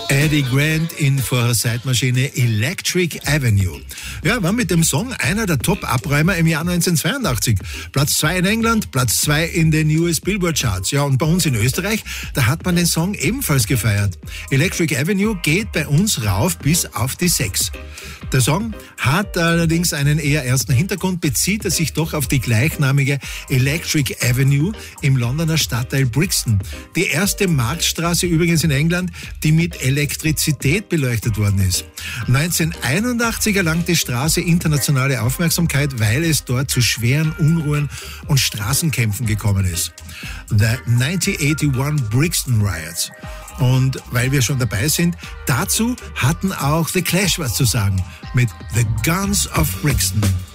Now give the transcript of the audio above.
Eddie Grant in Vorher-Zeitmaschine Electric Avenue. Ja, war mit dem Song einer der Top-Abräumer im Jahr 1982. Platz 2 in England, Platz 2 in den US Billboard Charts. Ja, und bei uns in Österreich, da hat man den Song ebenfalls gefeiert. Electric Avenue geht bei uns rauf bis auf die 6. Der Song hat allerdings einen eher ernsten Hintergrund, bezieht er sich doch auf die gleichnamige Electric Avenue im Londoner Stadtteil Brixton. Die erste Marktstraße übrigens in England, die mit Elektrizität beleuchtet worden ist. 1981 erlangt die Straße internationale Aufmerksamkeit, weil es dort zu schweren Unruhen und Straßenkämpfen gekommen ist. The 1981 Brixton Riots. Und weil wir schon dabei sind, dazu hatten auch The Clash was zu sagen mit The Guns of Brixton.